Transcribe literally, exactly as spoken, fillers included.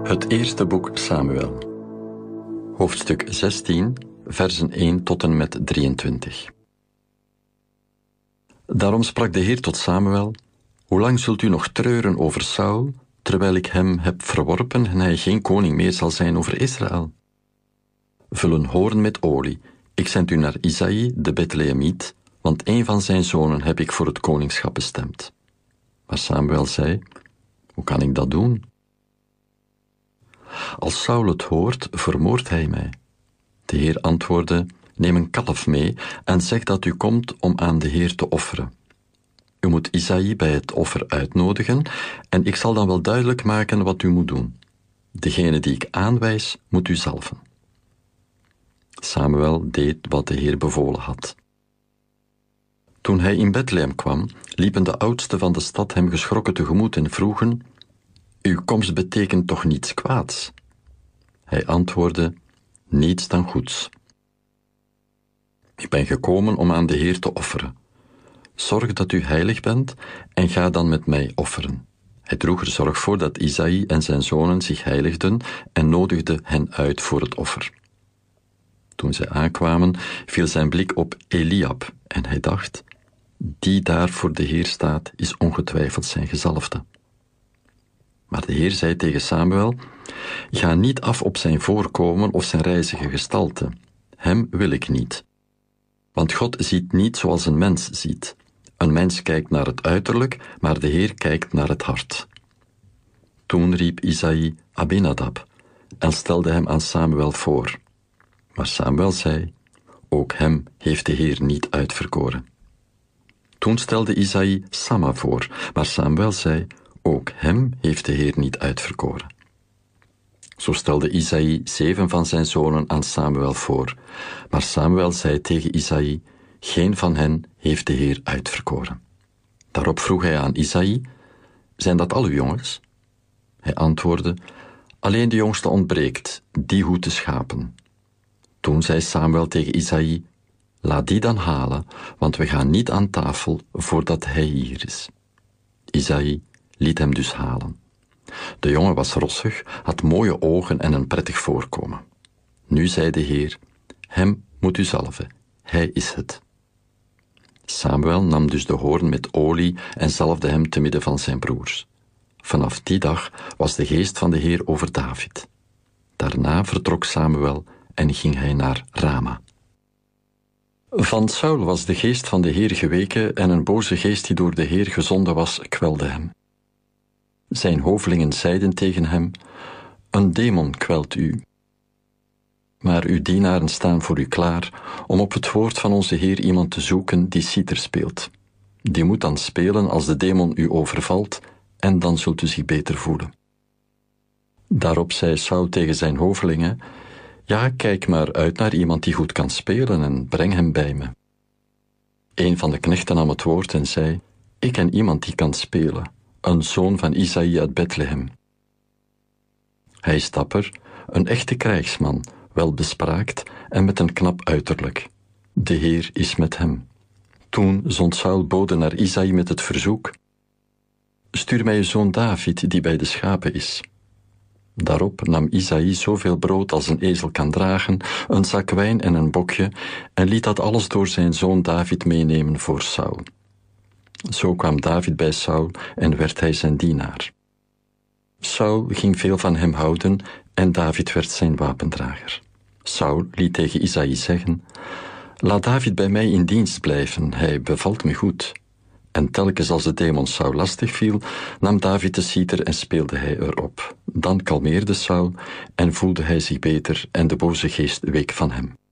Het eerste boek Samuel. Hoofdstuk zestien, versen één tot en met drieëntwintig. Daarom sprak de Heer tot Samuel: Hoe lang zult u nog treuren over Saul, terwijl ik hem heb verworpen en hij geen koning meer zal zijn over Israël? Vul een hoorn met olie. Ik zend u naar Isaï de Bethlehemiet, want een van zijn zonen heb ik voor het koningschap bestemd. Maar Samuel zei: Hoe kan ik dat doen? Als Saul het hoort, vermoordt hij mij. De Heer antwoordde: Neem een kalf mee en zeg dat u komt om aan de Heer te offeren. U moet Isaï bij het offer uitnodigen en ik zal dan wel duidelijk maken wat u moet doen. Degene die ik aanwijs, moet u zalven. Samuel deed wat de Heer bevolen had. Toen hij in Bethlehem kwam, liepen de oudsten van de stad hem geschrokken tegemoet en vroegen: Uw komst betekent toch niets kwaads? Hij antwoordde: Niets dan goeds. Ik ben gekomen om aan de Heer te offeren. Zorg dat u heilig bent en ga dan met mij offeren. Hij droeg er zorg voor dat Isaï en zijn zonen zich heiligden en nodigde hen uit voor het offer. Toen zij aankwamen, viel zijn blik op Eliab en hij dacht: Die daar voor de Heer staat, is ongetwijfeld zijn gezalfde. Maar de Heer zei tegen Samuel: Ga niet af op zijn voorkomen of zijn rijzige gestalte. Hem wil ik niet. Want God ziet niet zoals een mens ziet. Een mens kijkt naar het uiterlijk, maar de Heer kijkt naar het hart. Toen riep Isaï Abinadab en stelde hem aan Samuel voor. Maar Samuel zei: Ook hem heeft de Heer niet uitverkoren. Toen stelde Isaï Samma voor, maar Samuel zei: Ook hem heeft de Heer niet uitverkoren. Zo stelde Isaï zeven van zijn zonen aan Samuel voor, maar Samuel zei tegen Isaï: Geen van hen heeft de Heer uitverkoren. Daarop vroeg hij aan Isaï: Zijn dat al uw jongens? Hij antwoordde: Alleen de jongste ontbreekt, die hoedt de schapen. Toen zei Samuel tegen Isaï: Laat die dan halen, want we gaan niet aan tafel voordat hij hier is. Isaï liet hem dus halen. De jongen was rossig, had mooie ogen en een prettig voorkomen. Nu zei de Heer: Hem moet u zalven, hij is het. Samuel nam dus de hoorn met olie en zalfde hem te midden van zijn broers. Vanaf die dag was de geest van de Heer over David. Daarna vertrok Samuel en ging hij naar Rama. Van Saul was de geest van de Heer geweken en een boze geest die door de Heer gezonden was, kwelde hem. Zijn hovelingen zeiden tegen hem: Een demon kwelt u. Maar uw dienaren staan voor u klaar om op het woord van onze Heer iemand te zoeken die citer speelt. Die moet dan spelen als de demon u overvalt en dan zult u zich beter voelen. Daarop zei Saul tegen zijn hovelingen: Ja, kijk maar uit naar iemand die goed kan spelen en breng hem bij me. Een van de knechten nam het woord en zei: Ik ken iemand die kan spelen, een zoon van Isaï uit Bethlehem. Hij is dapper, een echte krijgsman, wel bespraakt en met een knap uiterlijk. De Heer is met hem. Toen zond Saul boden naar Isaï met het verzoek: Stuur mij je zoon David die bij de schapen is. Daarop nam Isaï zoveel brood als een ezel kan dragen, een zak wijn en een bokje, en liet dat alles door zijn zoon David meenemen voor Saul. Zo kwam David bij Saul en werd hij zijn dienaar. Saul ging veel van hem houden en David werd zijn wapendrager. Saul liet tegen Isaï zeggen: Laat David bij mij in dienst blijven, hij bevalt me goed. En telkens als de demon Saul lastig viel, nam David de citer en speelde hij erop. Dan kalmeerde Saul en voelde hij zich beter en de boze geest week van hem.